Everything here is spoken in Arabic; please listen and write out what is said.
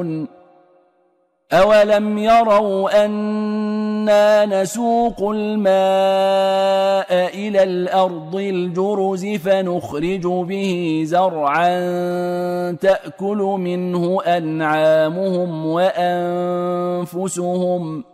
أولم يروا أنا نسوق الماء إلى الأرض الجرز فنخرج به زرعا تأكل منه أنعامهم وأنفسهم